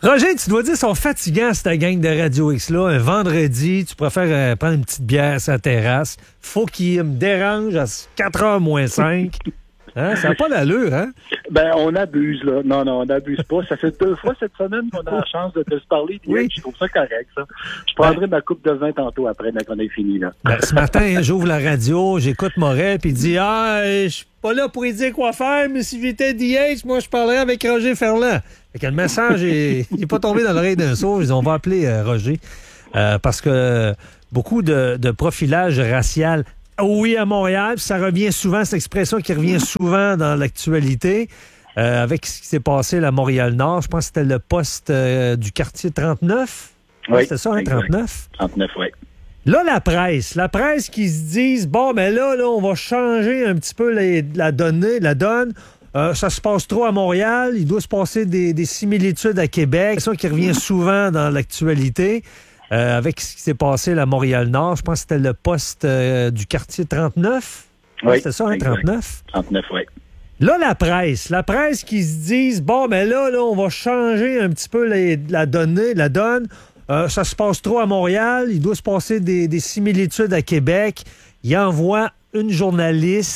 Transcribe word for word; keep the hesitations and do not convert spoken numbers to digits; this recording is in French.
Roger, tu dois dire, ils sont fatigants, cette gang de Radio X-là. Un vendredi, tu préfères euh, prendre une petite bière sur la terrasse. Faut qu'ils me dérangent à quatre heures moins cinq. Hein? Ça n'a pas d'allure, hein? Ben, on abuse, là. Non, non, on n'abuse pas. Ça fait deux fois cette semaine qu'on a la chance de, de se parler. Oui. Je trouve ça correct, ça. Je prendrai ma coupe de vin tantôt après, dès qu'on est fini, là. Ben, ce matin, j'ouvre la radio, j'écoute Morel, puis il dit « Ah, je suis pas là pour lui dire quoi faire, mais si j'étais D H, moi, je parlerais avec Roger Ferland. » Fait que le message, il n'est pas tombé dans l'oreille d'un sourd. Ils dit « On va appeler euh, Roger. Euh, » Parce que beaucoup de, de profilage racial, oui, à Montréal, ça revient souvent, cette expression qui revient souvent dans l'actualité, euh, avec ce qui s'est passé à Montréal-Nord. Je pense que c'était le poste euh, du quartier trente-neuf. Oui, c'était ça, hein, trente-neuf? trente-neuf, oui. Là, la presse, la presse qui se disent, bon, ben là, là, on va changer un petit peu les, la, donnée, la donne. Euh, ça se passe trop à Montréal. Il doit se passer des, des similitudes à Québec. C'est ça qui revient souvent dans l'actualité. Euh, avec ce qui s'est passé à Montréal-Nord, je pense que c'était le poste euh, du quartier trente-neuf. Oui, c'était ça, hein, trente-neuf? trente-neuf, oui. Là, la presse, la presse qui se disent, bon, ben là, là, on va changer un petit peu les, la donnée, la donne. Euh, ça se passe trop à Montréal. Il doit se passer des, des similitudes à Québec. Il envoie une journaliste